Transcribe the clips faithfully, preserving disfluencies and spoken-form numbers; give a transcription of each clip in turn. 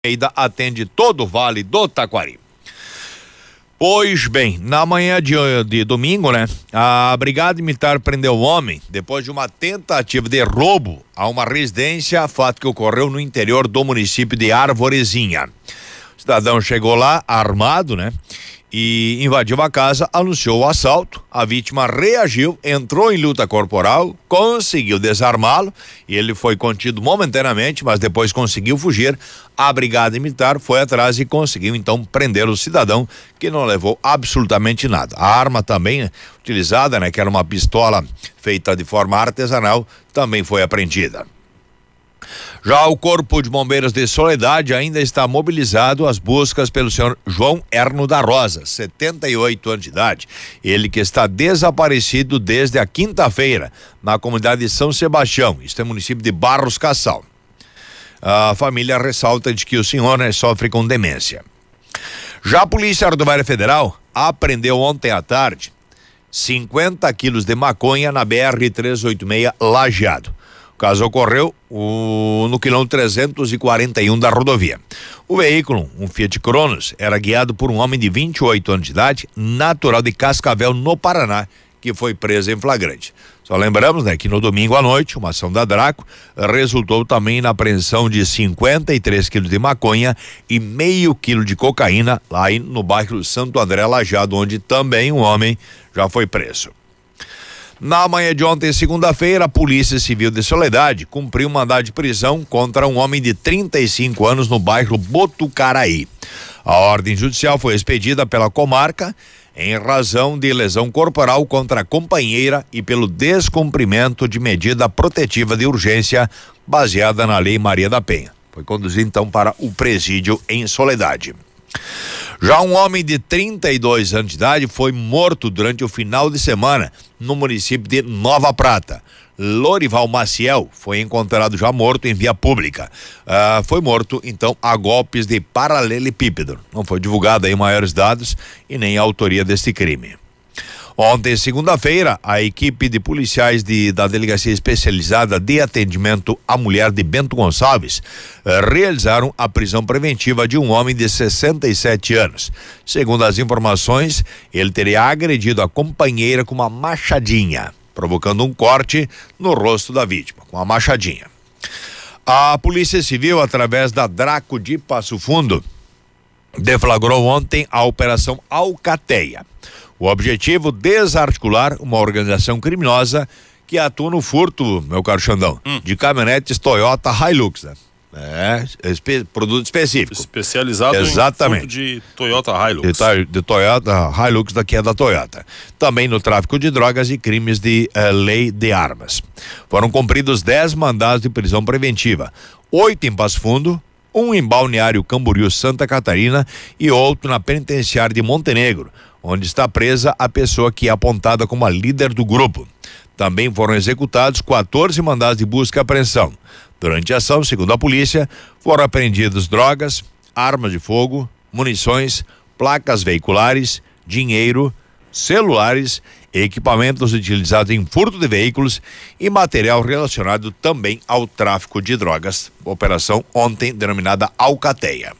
Almeida atende todo o Vale do Taquari. Pois bem, na manhã de, de domingo, né? A Brigada Militar prendeu o homem depois de uma tentativa de roubo a uma residência, fato que ocorreu no interior do município de Arvorezinha. O cidadão chegou lá armado, né? E invadiu a casa, anunciou o assalto. A vítima reagiu, entrou em luta corporal, conseguiu desarmá-lo e ele foi contido momentaneamente, mas depois conseguiu fugir. A Brigada Militar foi atrás e conseguiu então prender o cidadão, que não levou absolutamente nada. A arma também utilizada, né, que era uma pistola feita de forma artesanal, também foi apreendida. Já o Corpo de Bombeiros de Soledade ainda está mobilizado às buscas pelo senhor João Erno da Rosa, setenta e oito anos de idade. Ele que está desaparecido desde a quinta-feira na comunidade de São Sebastião, isto é município de Barros Cassal. A família ressalta de que o senhor, né, sofre com demência. Já a Polícia Rodoviária Federal apreendeu ontem à tarde cinquenta quilos de maconha na B R trezentos e oitenta e seis Lajeado. O caso ocorreu o, no quilômetro trezentos e quarenta e um da rodovia. O veículo, um Fiat Cronos, era guiado por um homem de vinte e oito anos de idade, natural de Cascavel, no Paraná, que foi preso em flagrante. Só lembramos, né, que no domingo à noite, uma ação da Draco resultou também na apreensão de cinquenta e três quilos de maconha e meio quilo de cocaína lá no bairro Santo André Lajeado, onde também um homem já foi preso. Na manhã de ontem, segunda-feira, a Polícia Civil de Soledade cumpriu um mandado de prisão contra um homem de trinta e cinco anos no bairro Botucaraí. A ordem judicial foi expedida pela comarca em razão de lesão corporal contra a companheira e pelo descumprimento de medida protetiva de urgência baseada na Lei Maria da Penha. Foi conduzido então para o presídio em Soledade. Já um homem de trinta e dois anos de idade foi morto durante o final de semana no município de Nova Prata. Lorival Maciel foi encontrado já morto em via pública. Ah, foi morto, então, a golpes de paralelepípedo. Não foi divulgado aí maiores dados e nem a autoria deste crime. Ontem, segunda-feira, a equipe de policiais de, da Delegacia Especializada de Atendimento à Mulher de Bento Gonçalves eh, realizaram a prisão preventiva de um homem de sessenta e sete anos. Segundo as informações, ele teria agredido a companheira com uma machadinha, provocando um corte no rosto da vítima, com a machadinha. A Polícia Civil, através da Draco de Passo Fundo, deflagrou ontem a Operação Alcateia. O objetivo, desarticular uma organização criminosa que atua no furto, meu caro Xandão, hum. de caminhonetes Toyota Hilux, né? É, espe, produto específico. Especializado Exatamente. em furto de Toyota Hilux. De, de Toyota Hilux, daqui é da Toyota. Também no tráfico de drogas e crimes de eh, lei de armas. Foram cumpridos dez mandados de prisão preventiva. Oito em Passo Fundo, um em Balneário Camboriú, Santa Catarina e outro na penitenciária de Montenegro, onde está presa a pessoa que é apontada como a líder do grupo. Também foram executados quatorze mandados de busca e apreensão. Durante a ação, segundo a polícia, foram apreendidas drogas, armas de fogo, munições, placas veiculares, dinheiro, celulares, equipamentos utilizados em furto de veículos e material relacionado também ao tráfico de drogas. Operação ontem denominada Alcateia.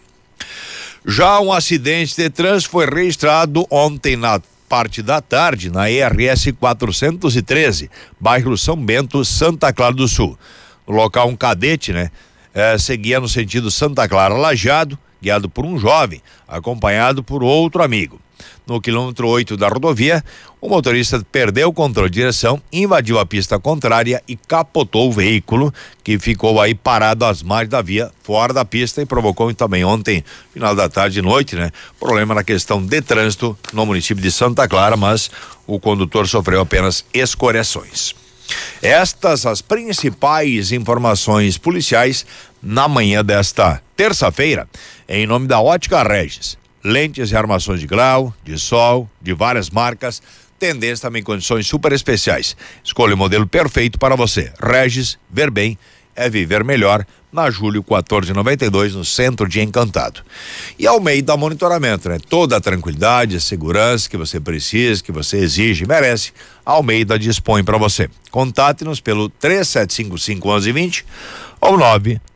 Já um acidente de trânsito foi registrado ontem na parte da tarde na E R S quatrocentos e treze, bairro São Bento, Santa Clara do Sul. No local, um cadete, né, eh, seguia no sentido Santa Clara Lajeado, guiado por um jovem, acompanhado por outro amigo. No quilômetro oito da rodovia, o motorista perdeu o controle de direção, invadiu a pista contrária e capotou o veículo, que ficou aí parado às margens da via, fora da pista, e provocou também ontem, final da tarde e noite, né, problema na questão de trânsito no município de Santa Clara, mas o condutor sofreu apenas escoriações. Estas as principais informações policiais na manhã desta terça-feira, em nome da Ótica Regis. Lentes e armações de grau, de sol, de várias marcas, tendência também em condições super especiais. Escolha o modelo perfeito para você. Regis, ver bem é viver melhor, na Júlio quatorze noventa e dois, no centro de Encantado. E Almeida Monitoramento, né? Toda a tranquilidade, a segurança que você precisa, que você exige e merece, Almeida dispõe para você. Contate-nos pelo três sete cinco cinco, um um dois zero ou nove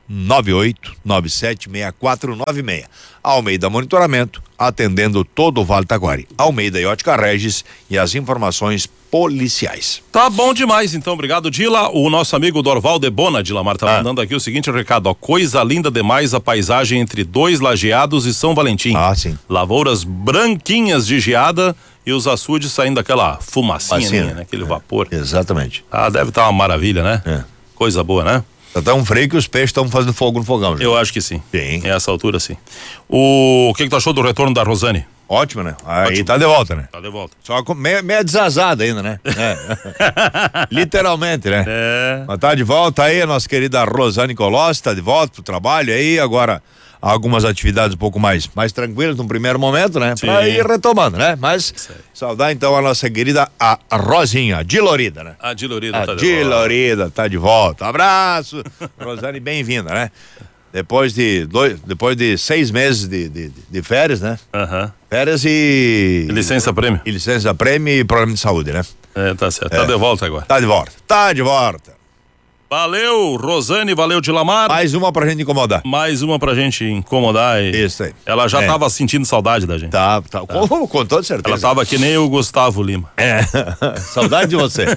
nove oito nove sete seis quatro nove seis. Almeida Monitoramento, atendendo todo o Vale Taquari. Almeida e Ótica Regis e as informações policiais. Tá bom demais, então, obrigado, Dila. O nosso amigo Dorval de Bona, Dilamar, tá ah. mandando aqui o seguinte recado, ó, coisa linda demais a paisagem entre dois lajeados e São Valentim. Ah, sim. Lavouras branquinhas de geada e os açudes saindo daquela fumacinha, Fumacinha, né? Aquele é, vapor. Exatamente. Ah, deve estar tá uma maravilha, né? É. Coisa boa, né? Tá tão frio que os peixes estão fazendo fogo no fogão. Já. Eu acho que sim. Sim. É essa altura, sim. O, o que que tu achou do retorno da Rosane? Ótimo, né? Aí Ótimo. Tá de volta, né? Tá de volta. Só com meia, meia desazada ainda, né? É. Literalmente, né? É. Mas tá de volta aí, a nossa querida Rosane Colossi, tá de volta pro trabalho aí, agora algumas atividades um pouco mais, mais tranquilas no primeiro momento, né? Sim. Pra ir retomando, né? Mas saudar então a nossa querida a Rosinha, Dilorida, né? A Dilorida a tá de Dilorida volta. tá de volta. Abraço, Rosane, bem-vinda, né? Depois de dois, depois de seis meses de, de, de férias, né? Aham. Uhum. Férias e... Licença prêmio. E licença prêmio e problema de saúde, né? É, tá certo. É. Tá de volta agora. Tá de volta. Tá de volta. Valeu, Rosane, valeu, Dilamar. Mais uma pra gente incomodar. Mais uma pra gente incomodar. E Isso aí. Ela já é. tava sentindo saudade da gente. Tá, tá. tá. Com, com toda certeza. Ela tava que nem o Gustavo Lima. É. Saudade de você.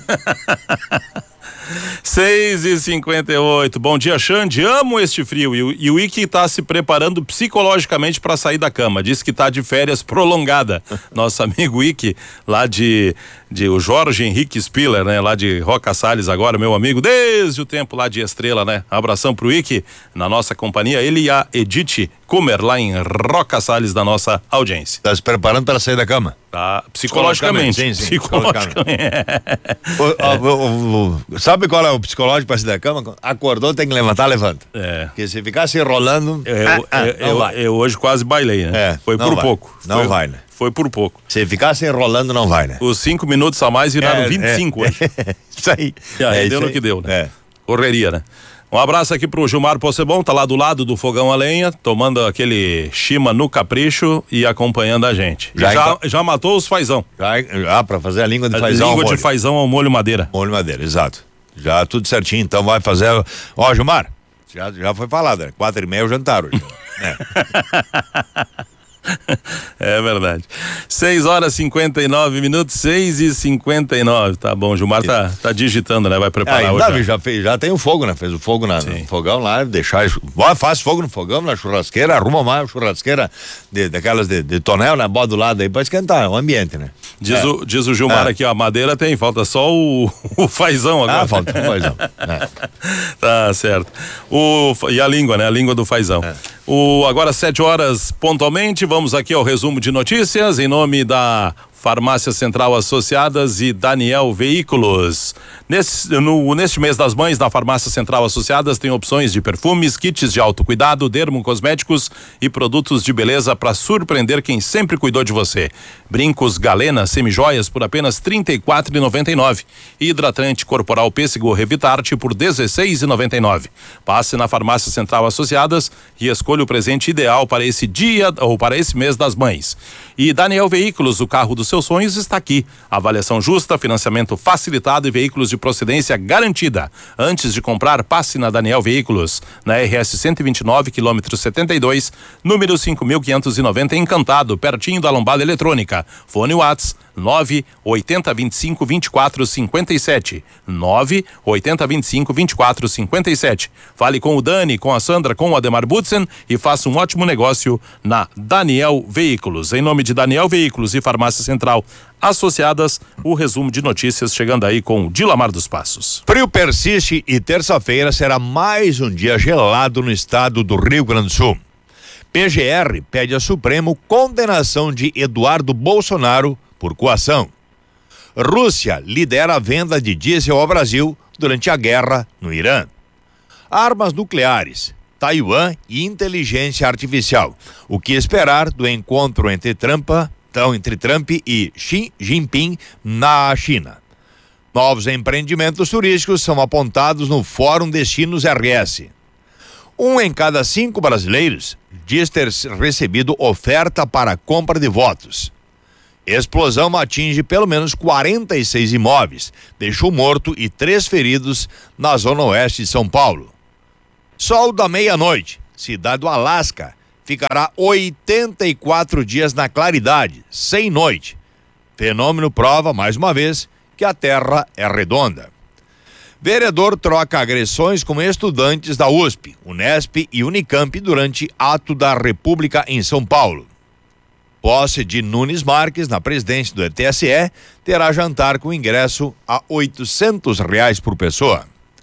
seis e cinquenta e oito. Bom dia, Xande. Amo este frio. E, e o Ike tá se preparando psicologicamente para sair da cama. Diz que tá de férias prolongada. Nosso amigo Ike, lá de, de o Jorge Henrique Spiller, né? Lá de Roca Salles agora, meu amigo, desde o tempo lá de Estrela, né? Abração pro Ike, na nossa companhia. Ele e a Edith Kummer, lá em Roca Salles, da nossa audiência. Tá se preparando para sair da cama? Tá, psicologicamente. Sim, sim. Psicologicamente. o, o, o, o, sabe qual é o psicológico para sair da cama? Acordou, tem que levantar, levanta. É. Porque se ficar se enrolando. Eu, ah, ah, eu, eu, eu hoje quase bailei, né? É, foi por vai. pouco. Não foi, vai, né? Foi por pouco. Se ficar se enrolando, não vai, né? Os cinco minutos a mais viraram é, vinte e cinco é, hoje. Isso aí. E aí é deu isso no aí. que deu, né? É. Correria, né? Um abraço aqui pro Gilmar Possebon, tá lá do lado do fogão a lenha, tomando aquele chima no capricho e acompanhando a gente. Já, já, então... já matou os fazão. Já, já para fazer a língua de a fazão. Língua de fazão ao molho madeira. Molho madeira, exato. Já tudo certinho, então vai fazer. Ó, Gilmar, já, já foi falado, né? Quatro e meia o jantar hoje. É. É verdade. seis horas e cinquenta e nove minutos, seis e cinquenta e nove. Tá bom, Gilmar tá, tá digitando, né? Vai preparar ah, hoje. Davi, já, fez, já tem o fogo, né? Fez o fogo na, no fogão lá, deixar. Ó, faz fogo no fogão, na churrasqueira, arruma mais churrasqueira de, daquelas de, de tonel, né? Bota do lado aí pra esquentar o ambiente, né? Diz, é. o, diz o Gilmar é. aqui, ó, a madeira tem, falta só o, o fazão agora. Ah, falta o fazão. É. Tá certo. O, e a língua, né? A língua do fazão. É. O, agora sete horas pontualmente, vamos aqui ao resumo de notícias em nome da Farmácia Central Associadas e Daniel Veículos. Nesse, no, neste mês das mães, na Farmácia Central Associadas tem opções de perfumes, kits de autocuidado, dermocosméticos e produtos de beleza para surpreender quem sempre cuidou de você. Brincos Galena, semijoias por apenas trinta e quatro reais e noventa e nove centavos. Hidratante corporal Pêssego Revitarte por dezesseis reais e noventa e nove centavos. Passe na Farmácia Central Associadas e escolha o presente ideal para esse dia ou para esse mês das mães. E Daniel Veículos, o carro dos seus sonhos está aqui. Avaliação justa, financiamento facilitado e veículos de procedência garantida. Antes de comprar, passe na Daniel Veículos, na R S cento e vinte e nove, quilômetro setenta e dois, número cinco mil quinhentos e noventa, Encantado, pertinho da lombada eletrônica. Fone WhatsApp nove oitenta vinte e cinco vinte e quatro cinquenta e sete. nove oitenta vinte e cinco vinte e quatro cinquenta e sete. Fale com o Dani, com a Sandra, com o Ademar Butzen e faça um ótimo negócio na Daniel Veículos. Em nome de Daniel Veículos e Farmácia Central Associadas, o resumo de notícias chegando aí com o Dilamar dos Passos. Frio persiste e terça-feira será mais um dia gelado no estado do Rio Grande do Sul. P G R pede a Supremo condenação de Eduardo Bolsonaro por coação. Rússia lidera a venda de diesel ao Brasil durante a guerra no Irã. Armas nucleares, Taiwan e inteligência artificial. O que esperar do encontro entre Trump, então, entre Trump e Xi Jinping na China? Novos empreendimentos turísticos são apontados no Fórum Destinos R S. Um em cada cinco brasileiros diz ter recebido oferta para compra de votos. Explosão atinge pelo menos quarenta e seis imóveis, deixou morto e três feridos na zona oeste de São Paulo. Sol da meia-noite, cidade do Alasca, ficará oitenta e quatro dias na claridade, sem noite. Fenômeno prova, mais uma vez, que a Terra é redonda. Vereador troca agressões com estudantes da U S P, Unesp e Unicamp durante ato da República em São Paulo. Posse de Nunes Marques na presidência do T S E terá jantar com ingresso a oitocentos reais por pessoa.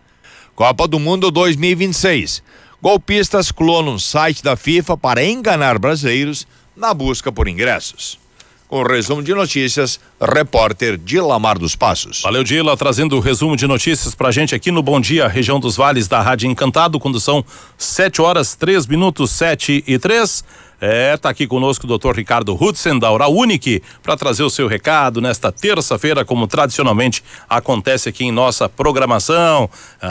Copa do Mundo dois mil e vinte e seis. Golpistas clonam site da FIFA para enganar brasileiros na busca por ingressos. Com o resumo de notícias, repórter Dilamar dos Passos. Valeu, Dila, trazendo o resumo de notícias pra gente aqui no Bom Dia, região dos Vales da Rádio Encantado, quando são sete horas, três minutos, sete e três. É, tá aqui conosco o doutor Ricardo Hutzen, da Oral Unique, para trazer o seu recado nesta terça-feira, como tradicionalmente acontece aqui em nossa programação.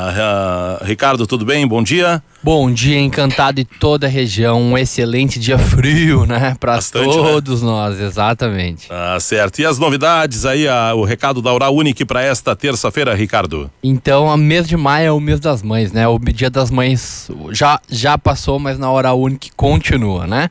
Ah, ah, Ricardo, tudo bem? Bom dia. Bom dia, Encantado e toda a região. Um excelente dia frio, né? Para todos, né? Nós, exatamente. Ah, certo. E as novidades aí, a, o recado da Oral Unique para esta terça-feira, Ricardo? Então, o mês de maio é o mês das mães, né? O dia das mães já, já passou, mas na Oral Unique continua, né?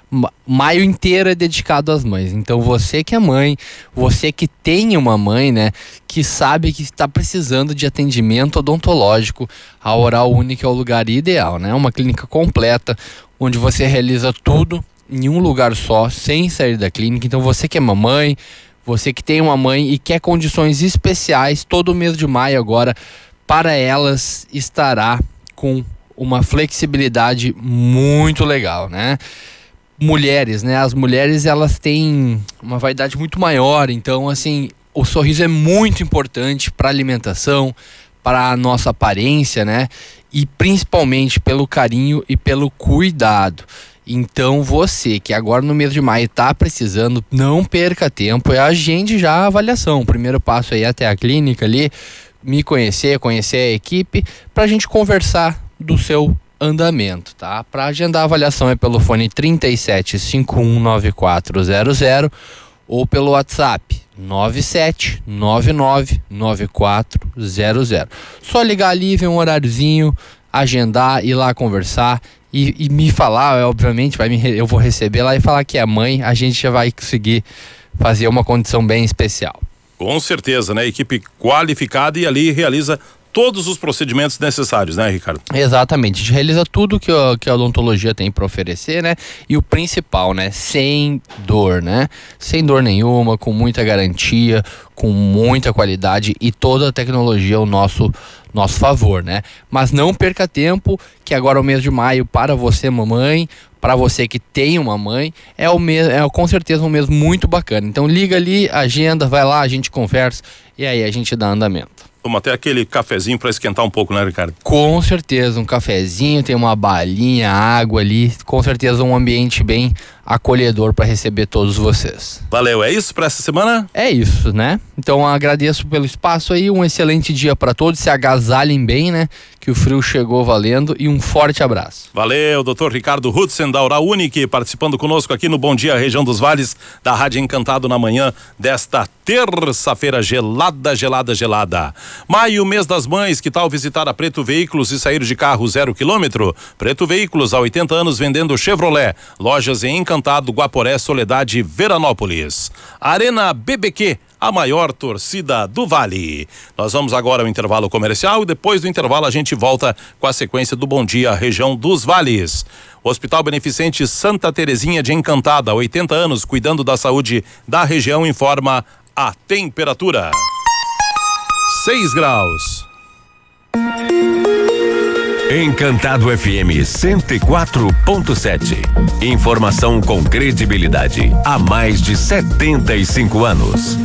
Maio inteiro é dedicado às mães. Então você que é mãe, você que tem uma mãe, né, que sabe que está precisando de atendimento odontológico, a Oral Unique é o lugar ideal, né? Uma clínica completa onde você realiza tudo em um lugar só, sem sair da clínica. Então você que é mamãe, você que tem uma mãe e quer condições especiais, todo mês de maio agora para elas estará com uma flexibilidade muito legal, né? Mulheres, né? As mulheres, elas têm uma vaidade muito maior, então, assim, o sorriso é muito importante para a alimentação, para a nossa aparência, né? E principalmente pelo carinho e pelo cuidado. Então, você que agora no mês de maio está precisando, não perca tempo, é agende já a avaliação. O primeiro passo aí até a clínica ali, me conhecer, conhecer a equipe, para a gente conversar do seu andamento, tá? Para agendar a avaliação é pelo fone trinta e sete, cinquenta e um, noventa e quatro zero zero ou pelo WhatsApp nove sete nove nove nove quatro zero zero. Só ligar ali, ver um horáriozinho, agendar, ir lá conversar e, e me falar, obviamente, vai me, eu vou receber lá e falar que é mãe, a gente já vai conseguir fazer uma condição bem especial. Com certeza, né? Equipe qualificada e ali realiza todos os procedimentos necessários, né, Ricardo? Exatamente, a gente realiza tudo que a, que a odontologia tem para oferecer, né? E o principal, né? Sem dor, né? Sem dor nenhuma, com muita garantia, com muita qualidade e toda a tecnologia ao nosso, nosso favor, né? Mas não perca tempo, que agora é o mês de maio para você, mamãe, para você que tem uma mãe, é, o mês, é com certeza um mês muito bacana. Então liga ali, agenda, vai lá, a gente conversa e aí a gente dá andamento. Toma até aquele cafezinho para esquentar um pouco, né, Ricardo? Com certeza, um cafezinho, tem uma balinha, água ali, com certeza um ambiente bem acolhedor para receber todos vocês. Valeu, é isso para essa semana? É isso, né? Então agradeço pelo espaço aí, um excelente dia para todos, se agasalhem bem, né? Que o frio chegou valendo e um forte abraço. Valeu, doutor Ricardo Hutzen, da Oral Unique, participando conosco aqui no Bom Dia, região dos Vales, da Rádio Encantado, na manhã desta terça-feira gelada, gelada, gelada. Maio, mês das mães, que tal visitar a Preto Veículos e sair de carro zero quilômetro? Preto Veículos, há oitenta anos vendendo Chevrolet. Lojas em Encantado, Guaporé, Soledade, Veranópolis. Arena B B Q, a maior torcida do Vale. Nós vamos agora ao intervalo comercial e depois do intervalo a gente volta com a sequência do Bom Dia, região dos Vales. Hospital Beneficente Santa Terezinha de Encantada, oitenta anos, cuidando da saúde da região, informa a temperatura. seis graus. Encantado F M cento e quatro ponto sete. Informação com credibilidade há mais de setenta e cinco anos.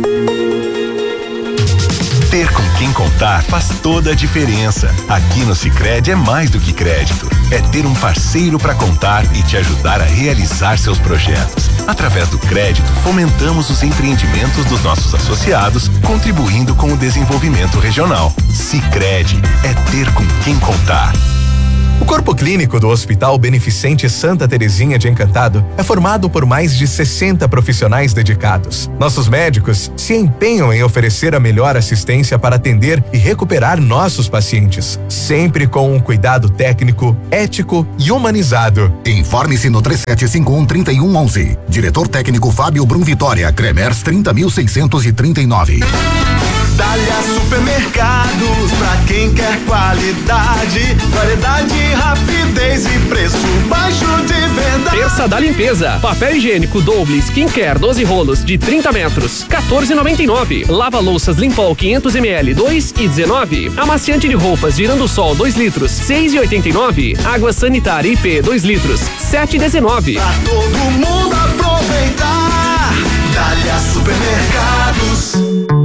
Ter com quem contar faz toda a diferença. Aqui no Sicredi é mais do que crédito. É ter um parceiro para contar e te ajudar a realizar seus projetos. Através do crédito, fomentamos os empreendimentos dos nossos associados, contribuindo com o desenvolvimento regional. Sicredi é ter com quem contar. O corpo clínico do Hospital Beneficente Santa Terezinha de Encantado é formado por mais de sessenta profissionais dedicados. Nossos médicos se empenham em oferecer a melhor assistência para atender e recuperar nossos pacientes, sempre com um cuidado técnico, ético e humanizado. Informe-se no três sete cinco um, três um um um. Diretor técnico Fábio Brum Vitória, Cremers trinta mil seiscentos e trinta e nove. Dália Supermercados, pra quem quer qualidade, variedade, rapidez e preço baixo de verdade. Terça da limpeza, papel higiênico Double Skincare doze rolos de trinta metros, quatorze e noventa e nove. Lava louças Limpol quinhentos mililitros, dois e dezenove. Amaciante de roupas Girando Sol dois litros, seis e oitenta e nove. Água sanitária I P dois litros, sete e dezenove. Pra todo mundo aproveitar, Dália Supermercados.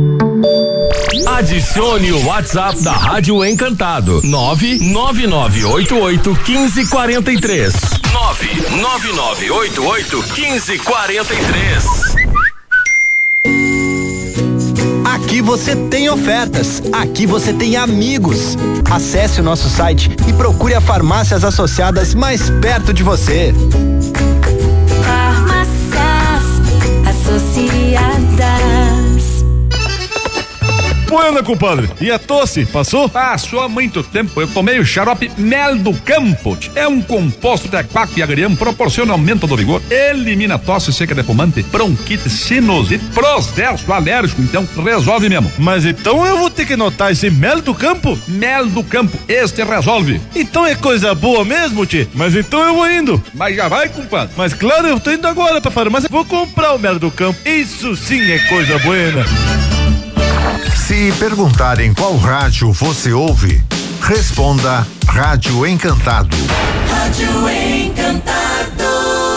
Adicione o WhatsApp da Rádio Encantado, nove nove nove oito oito um cinco quatro três. nove nove nove oito oito um cinco quatro três. Aqui você tem ofertas, aqui você tem amigos. Acesse o nosso site e procure a farmácias associadas mais perto de você. Farmácias Associadas. Buena, compadre. E a tosse, passou? Passou há muito tempo. Eu tomei o xarope Mel do Campo. É um composto de aquaco e agrião, proporciona aumento do vigor, elimina tosse seca de fumante, bronquite, sinusite, processo alérgico, então resolve mesmo. Mas então eu vou ter que notar esse Mel do Campo? Mel do Campo, este resolve. Então é coisa boa mesmo, tchê? Mas então eu vou indo. Mas já vai, compadre. Mas claro, eu tô indo agora pra farmácia, vou comprar o Mel do Campo. Isso sim é coisa buena. Se perguntarem qual rádio você ouve, responda Rádio Encantado. Rádio Encantado.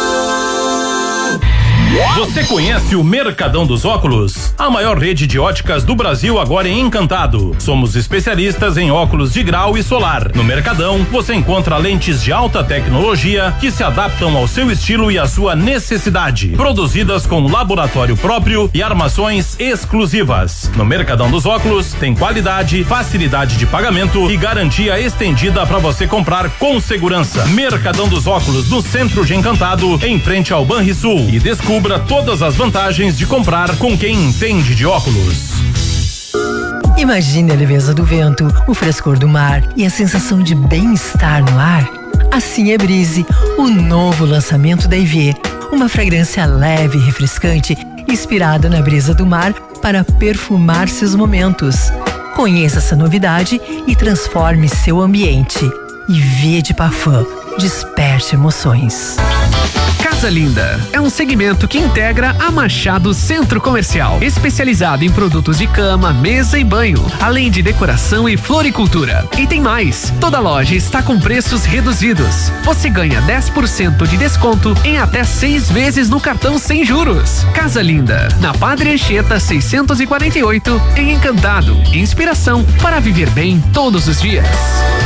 Você conhece o Mercadão dos Óculos? A maior rede de óticas do Brasil agora em Encantado. Somos especialistas em óculos de grau e solar. No Mercadão, você encontra lentes de alta tecnologia que se adaptam ao seu estilo e à sua necessidade. Produzidas com laboratório próprio e armações exclusivas. No Mercadão dos Óculos, tem qualidade, facilidade de pagamento e garantia estendida para você comprar com segurança. Mercadão dos Óculos, no centro de Encantado, em frente ao Banrisul. E descubra todas as vantagens de comprar com quem entende de óculos. Imagine a leveza do vento, o frescor do mar e a sensação de bem-estar no ar. Assim é Brise, o novo lançamento da Evier. Uma fragrância leve e refrescante, inspirada na brisa do mar para perfumar seus momentos. Conheça essa novidade e transforme seu ambiente. Evier de Parfum, desperte emoções. Casa Linda é um segmento que integra a Machado Centro Comercial, especializado em produtos de cama, mesa e banho, além de decoração e floricultura. E tem mais, toda loja está com preços reduzidos. Você ganha dez por cento de desconto em até seis vezes no cartão sem juros. Casa Linda, na Padre Anchieta seiscentos e quarenta e oito, em Encantado. Inspiração para viver bem todos os dias.